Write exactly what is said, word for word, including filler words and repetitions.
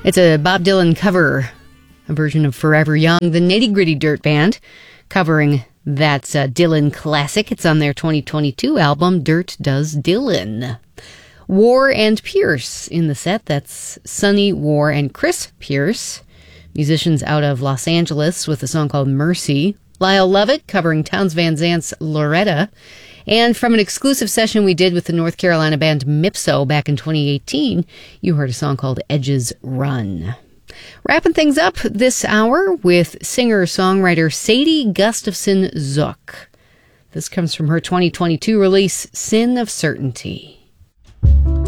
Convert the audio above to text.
It's a Bob Dylan cover, a version of Forever Young. The Nitty Gritty Dirt Band covering that uh, Dylan classic. It's on their twenty twenty-two album, Dirt Does Dylan. War and Pierce in the set. That's Sonny War and Chris Pierce, musicians out of Los Angeles, with a song called Mercy. Lyle Lovett covering Townes Van Zant's Loretta. And from an exclusive session we did with the North Carolina band Mipso back in twenty eighteen, you heard a song called Edges Run. Wrapping things up this hour with singer-songwriter Sadie Gustafson Zook. This comes from her twenty twenty-two release, Sin of Certainty.